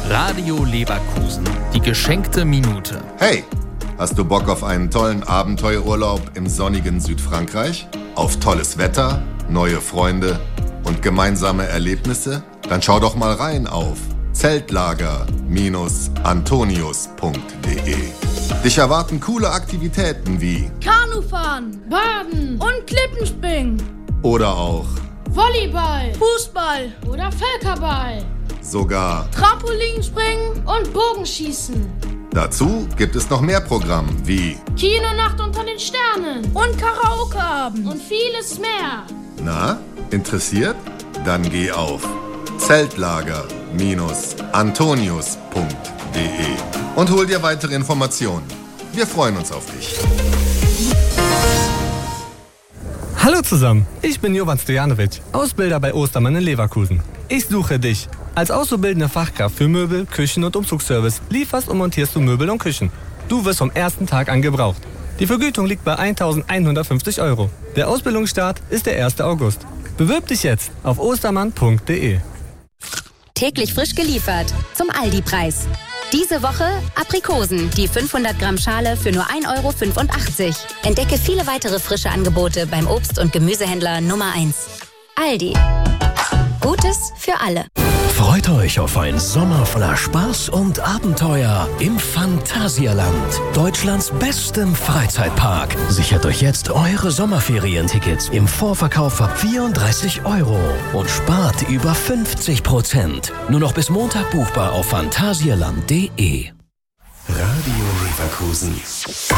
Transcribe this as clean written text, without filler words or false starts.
Radio Leverkusen. Die geschenkte Minute. Hey, hast du Bock auf einen tollen Abenteuerurlaub im sonnigen Südfrankreich? Auf tolles Wetter, neue Freunde und gemeinsame Erlebnisse? Dann schau doch mal rein auf zeltlager-antonius.de. Dich erwarten coole Aktivitäten wie Kanufahren, Baden und Klippenspringen. Oder auch Volleyball, Fußball oder Völkerball. Sogar Trampolinspringen und Bogenschießen. dazu gibt es noch mehr Programm wie Kinonacht unter den Sternen. Und Karaokeabend. Und vieles mehr. Na, interessiert? Dann geh auf zeltlager-antonius.de und hol dir weitere Informationen. Wir freuen uns auf dich. Hallo zusammen, ich bin Jovan Stojanovic, Ausbilder bei Ostermann in Leverkusen. Ich suche dich. Als auszubildende Fachkraft für Möbel, Küchen und Umzugsservice lieferst und montierst du Möbel und Küchen. Du wirst vom ersten Tag an gebraucht. Die Vergütung liegt bei 1.150 €. Der Ausbildungsstart ist der 1. August. Bewirb dich jetzt auf ostermann.de. Täglich frisch geliefert zum Aldi-Preis. Diese Woche Aprikosen, die 500 Gramm Schale für nur 1,85 €. Entdecke viele weitere frische Angebote beim Obst- und Gemüsehändler Nummer 1. Aldi. Gutes für alle. Freut euch auf einen Sommer voller Spaß und Abenteuer im Phantasialand, Deutschlands bestem Freizeitpark. Sichert euch jetzt eure Sommerferientickets im Vorverkauf ab 34 € und spart über 50%. Nur noch bis Montag buchbar auf phantasialand.de. Radio Leverkusen.